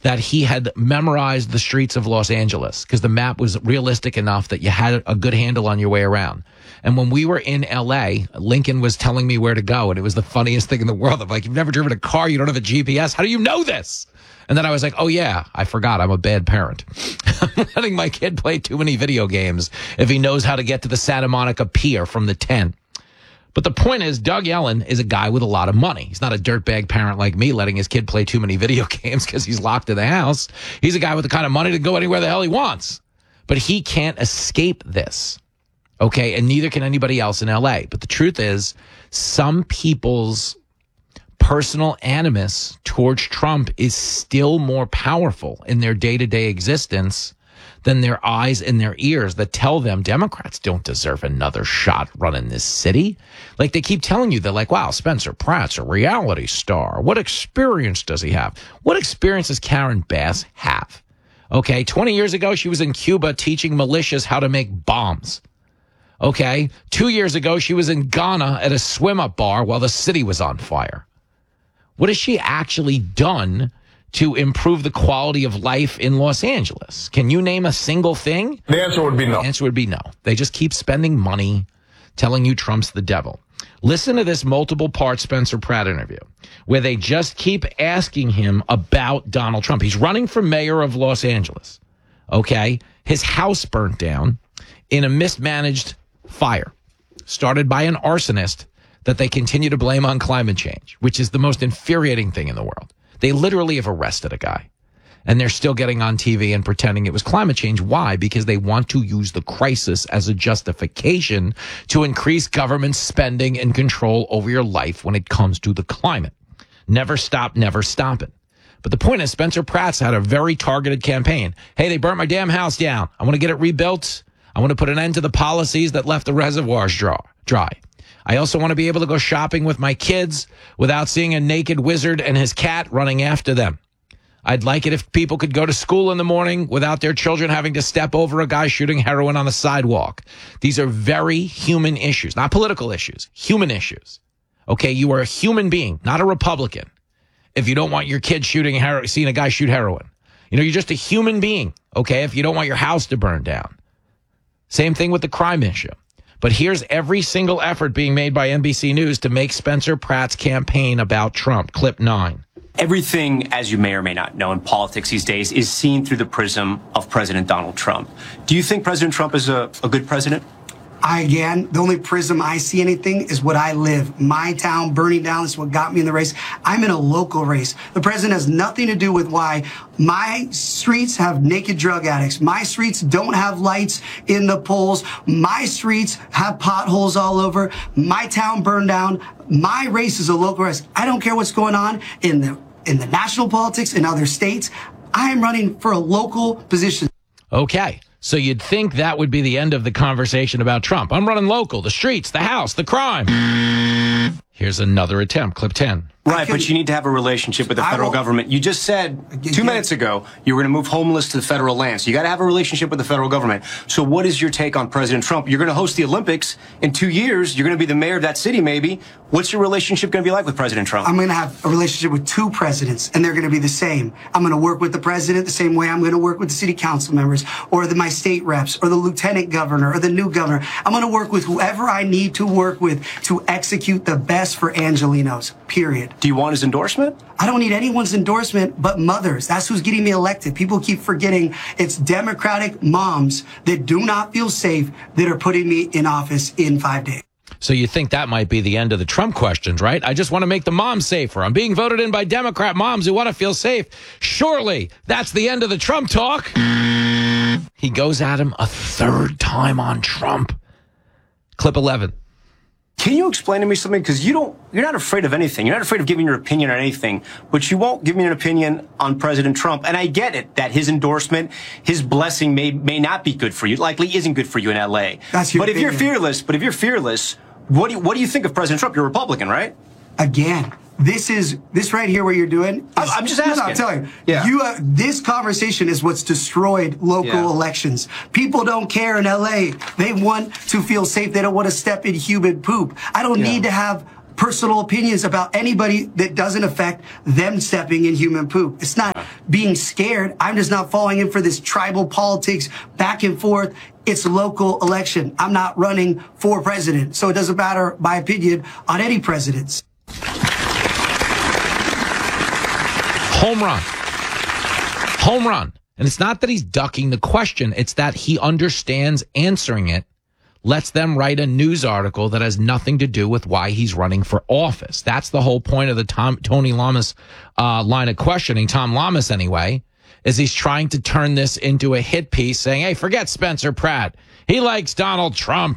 that he had memorized the streets of Los Angeles because the map was realistic enough that you had a good handle on your way around. And when we were in L.A., Lincoln was telling me where to go, and it was the funniest thing in the world. I'm like, you've never driven a car, you don't have a GPS. How do you know this? And then I was like, oh, yeah, I forgot. I'm a bad parent. I'm letting my kid play too many video games if he knows how to get to the Santa Monica Pier from the 10. But the point is, Doug Ellin is a guy with a lot of money. He's not a dirtbag parent like me letting his kid play too many video games because he's locked in the house. He's a guy with the kind of money to go anywhere the hell he wants. But he can't escape this. Okay, and neither can anybody else in L.A. But the truth is, some people's personal animus towards Trump is still more powerful in their day-to-day existence than their eyes and their ears that tell them Democrats don't deserve another shot running this city. Like they keep telling you, they're like, wow, Spencer Pratt's a reality star. What experience does he have? What experience does Karen Bass have? Okay, 20 years ago, she was in Cuba teaching militias how to make bombs. Okay, 2 years ago, she was in Ghana at a swim-up bar while the city was on fire. What has she actually done to improve the quality of life in Los Angeles? Can you name a single thing? The answer would be no. The answer would be no. They just keep spending money telling you Trump's the devil. Listen to this multiple-part Spencer Pratt interview where they just keep asking him about Donald Trump. He's running for mayor of Los Angeles, okay? His house burnt down in a mismanaged fire started by an arsonist that they continue to blame on climate change, which is the most infuriating thing in the world. They literally have arrested a guy, and they're still getting on TV and pretending it was climate change. Why? Because they want to use the crisis as a justification to increase government spending and control over your life when it comes to the climate. Never stop, never stop it. But the point is, Spencer Pratt's had a very targeted campaign. Hey, they burnt my damn house down. I want to get it rebuilt. I want to put an end to the policies that left the reservoirs dry. I also want to be able to go shopping with my kids without seeing a naked wizard and his cat running after them. I'd like it if people could go to school in the morning without their children having to step over a guy shooting heroin on the sidewalk. These are very human issues, not political issues, human issues. Okay, you are a human being, not a Republican. If you don't want your kid seeing a guy shoot heroin, you're just a human being. Okay, if you don't want your house to burn down. Same thing with the crime issue. But here's every single effort being made by NBC News to make Spencer Pratt's campaign about Trump. Clip 9. Everything, as you may or may not know in politics these days, is seen through the prism of President Donald Trump. Do you think President Trump is a good president? The only prism I see anything is what I live. My town burning down is what got me in the race. I'm in a local race. The president has nothing to do with why my streets have naked drug addicts. My streets don't have lights in the poles. My streets have potholes all over. My town burned down. My race is a local race. I don't care what's going on in the national politics in other states. I am running for a local position. Okay. So you'd think that would be the end of the conversation about Trump. I'm running local, the streets, the house, the crime. Here's another attempt, clip 10. Right, but you need to have a relationship with the federal government. You just said 2 minutes ago you were going to move homeless to the federal land. So you got to have a relationship with the federal government. So what is your take on President Trump? You're going to host the Olympics in 2 years. You're going to be the mayor of that city, maybe. What's your relationship going to be like with President Trump? I'm going to have a relationship with two presidents, and they're going to be the same. I'm going to work with the president the same way I'm going to work with the city council members, or my state reps, or the lieutenant governor, or the new governor. I'm going to work with whoever I need to work with to execute the best for Angelenos, period. Do you want his endorsement? I don't need anyone's endorsement but mothers. That's who's getting me elected. People keep forgetting it's Democratic moms that do not feel safe that are putting me in office in 5 days. So you think that might be the end of the Trump questions, right? I just want to make the moms safer. I'm being voted in by Democrat moms who want to feel safe. Surely that's the end of the Trump talk. He goes at him a third time on Trump. Clip 11. Can you explain to me something? Because you're not afraid of anything. You're not afraid of giving your opinion on anything, but you won't give me an opinion on President Trump. And I get it that his endorsement, his blessing may not be good for you. Likely isn't good for you in LA. That's your opinion. If you're fearless, what do you think of President Trump? You're a Republican, right? Again, this right here, what you're doing. I'm just asking. No, I'm telling you. Yeah. This conversation is what's destroyed local elections. People don't care in LA. They want to feel safe. They don't want to step in human poop. I don't need to have personal opinions about anybody that doesn't affect them stepping in human poop. It's not being scared. I'm just not falling in for this tribal politics back and forth. It's a local election. I'm not running for president. So it doesn't matter my opinion on any presidents. Home run. Home run. And it's not that he's ducking the question. It's that he understands answering it lets them write a news article that has nothing to do with why he's running for office. That's the whole point of the Tony Lamas line of questioning, Tom Lamas anyway, is he's trying to turn this into a hit piece saying, hey, forget Spencer Pratt. He likes Donald Trump.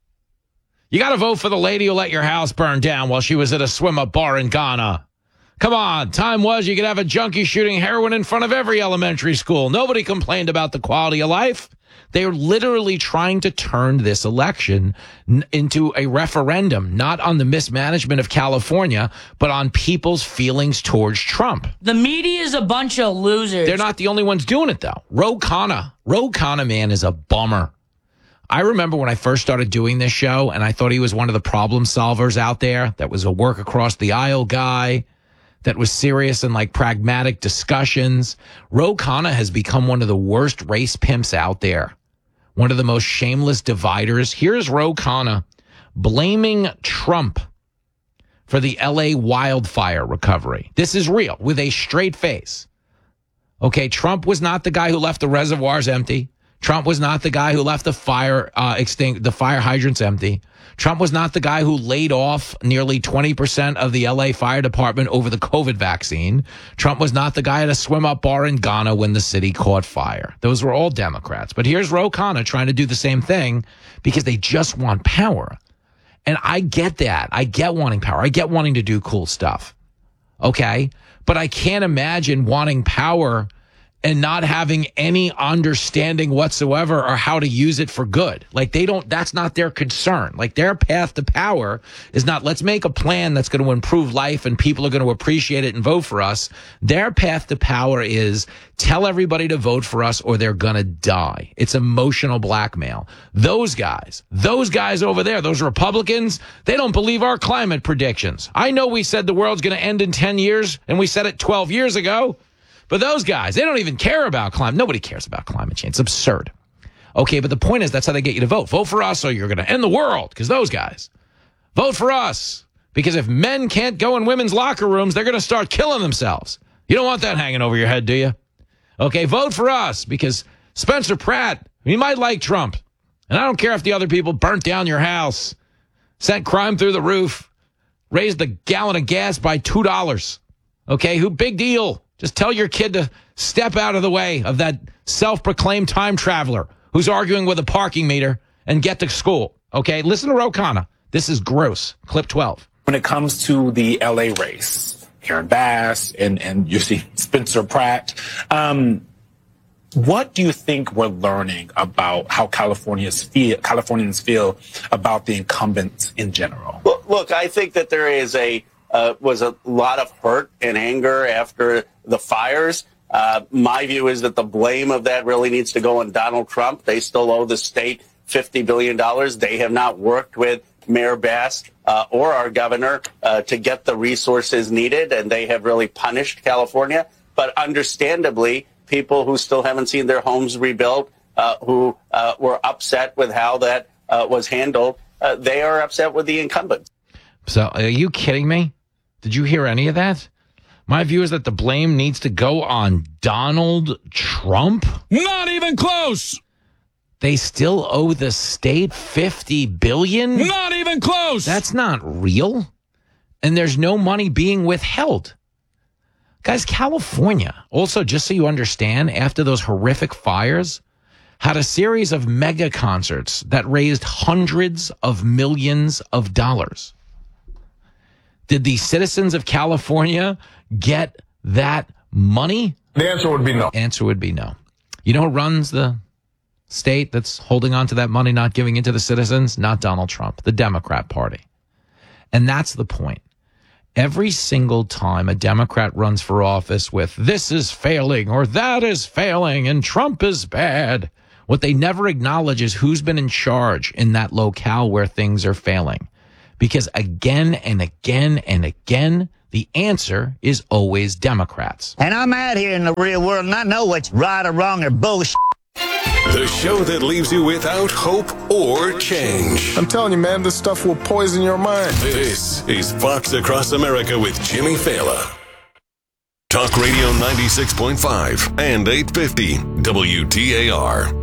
You got to vote for the lady who let your house burn down while she was at a swim-up bar in Ghana. Come on, time was you could have a junkie shooting heroin in front of every elementary school. Nobody complained about the quality of life. They're literally trying to turn this election into a referendum, not on the mismanagement of California, but on people's feelings towards Trump. The media is a bunch of losers. They're not the only ones doing it, though. Ro Khanna, man, is a bummer. I remember when I first started doing this show, and I thought he was one of the problem solvers out there. That was a work across the aisle guy that was serious and like pragmatic discussions. Ro Khanna has become one of the worst race pimps out there. One of the most shameless dividers. Here's Ro Khanna blaming Trump for the LA wildfire recovery. This is real, with a straight face. Okay, Trump was not the guy who left the reservoirs empty. Trump was not the guy who left the fire hydrants empty. Trump was not the guy who laid off nearly 20% of the LA Fire Department over the COVID vaccine. Trump was not the guy at a swim-up bar in Ghana when the city caught fire. Those were all Democrats. But here's Ro Khanna trying to do the same thing because they just want power. And I get that. I get wanting power. I get wanting to do cool stuff. Okay? But I can't imagine wanting power and not having any understanding whatsoever or how to use it for good. Like that's not their concern. Like their path to power is not, let's make a plan that's going to improve life and people are going to appreciate it and vote for us. Their path to power is tell everybody to vote for us or they're going to die. It's emotional blackmail. Those guys over there, those Republicans, they don't believe our climate predictions. I know we said the world's going to end in 10 years and we said it 12 years ago. But those guys, they don't even care about climate. Nobody cares about climate change. It's absurd. Okay, but the point is that's how they get you to vote. Vote for us or you're going to end the world, because those guys. Vote for us, because if men can't go in women's locker rooms, they're going to start killing themselves. You don't want that hanging over your head, do you? Okay, vote for us, because Spencer Pratt, he might like Trump. And I don't care if the other people burnt down your house, sent crime through the roof, raised the gallon of gas by $2. Okay, big deal. Just tell your kid to step out of the way of that self-proclaimed time traveler who's arguing with a parking meter and get to school. Okay, listen to Ro Khanna. This is gross. Clip 12. When it comes to the LA race, Karen Bass and you see Spencer Pratt, what do you think we're learning about how Californians feel about the incumbents in general? Well, look, I think that there is was a lot of hurt and anger after the fires. My view is that the blame of that really needs to go on Donald Trump. They still owe the state $50 billion. They have not worked with Mayor Bass or our governor to get the resources needed, and they have really punished California. But understandably, people who still haven't seen their homes rebuilt, who were upset with how that was handled, they are upset with the incumbent. So are you kidding me? Did you hear any of that? My view is that the blame needs to go on Donald Trump. Not even close. They still owe the state $50 billion? Not even close. That's not real. And there's no money being withheld. Guys, California, also, just so you understand, after those horrific fires, had a series of mega concerts that raised hundreds of millions of dollars. Did the citizens of California get that money? The answer would be no. Answer would be no. You know who runs the state that's holding on to that money, not giving it to the citizens? Not Donald Trump, the Democrat Party. And that's the point. Every single time a Democrat runs for office with this is failing or that is failing and Trump is bad, what they never acknowledge is who's been in charge in that locale where things are failing. Because again and again and again, The answer is always Democrats. And I'm out here in the real world, and I know what's right or wrong or bullshit. The show that leaves you without hope or change. I'm telling you, man, this stuff will poison your mind. This is Fox Across America with Jimmy Fallon. Talk Radio 96.5 and 850 WTAR.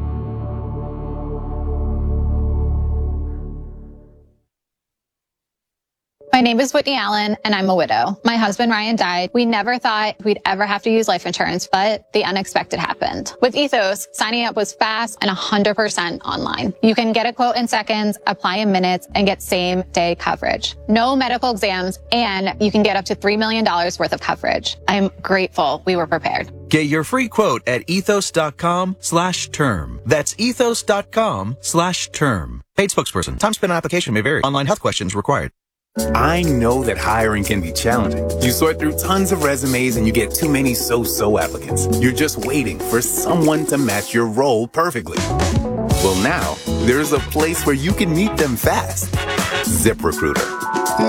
My name is Whitney Allen, and I'm a widow. My husband, Ryan, died. We never thought we'd ever have to use life insurance, but the unexpected happened. With Ethos, signing up was fast and 100% online. You can get a quote in seconds, apply in minutes, and get same-day coverage. No medical exams, and you can get up to $3 million worth of coverage. I'm grateful we were prepared. Get your free quote at ethos.com/term. That's ethos.com/term. Paid spokesperson. Time spent on application may vary. Online health questions required. I know that hiring can be challenging. You sort through tons of resumes and you get too many so-so applicants. You're just waiting for someone to match your role perfectly. Well, now there's a place where you can meet them fast. ZipRecruiter.